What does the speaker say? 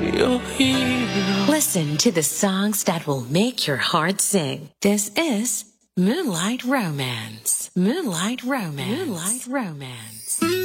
your hero. Listen to the songs that will make your heart sing. This is Moonlight Romance. Moonlight Romance. Moonlight Romance.